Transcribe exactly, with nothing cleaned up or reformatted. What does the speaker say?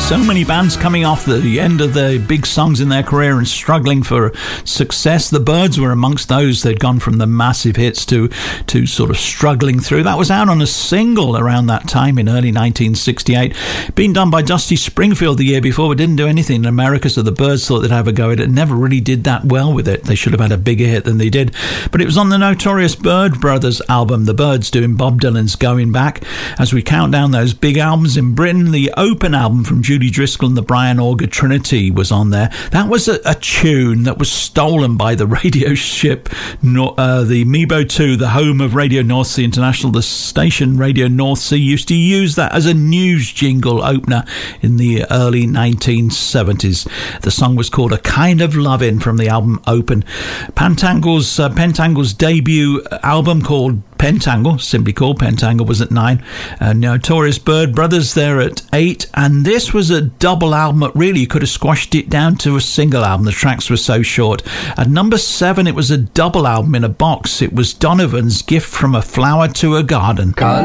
So many bands coming off the end of the big songs in their career and struggling for success. The Byrds were amongst those. They'd gone from the massive hits to to sort of struggling through. That was out on a single around that time in early nineteen sixty-eight. Been done by Dusty Springfield the year before, but didn't do anything in America, so the Byrds thought they'd have a go at it. Never really did that well with it. They should have had a bigger hit than they did. But it was on the Notorious Byrd Brothers album, The Byrds doing Bob Dylan's Going Back. As we count down those big albums in Britain, the Open album from Judy Driscoll and the Brian Auger Trinity was on there. That was a, a tune that was stolen by the radio ship, uh, the Mebo two, the home of Radio North Sea International. The station Radio North Sea used to use that as a news jingle opener in the early nineteen seventies. The song was called A Kind of Lovin' from the album Open. Pentangle's, uh, Pentangle's debut album called Pentangle, simply called Pentangle, was at nine. Uh, Notorious Byrd Brothers there at eight. And this was a double album that really you could have squashed it down to a single album. The tracks were so short. At number seven, it was a double album in a box. It was Donovan's Gift from a Flower to a Garden. Can't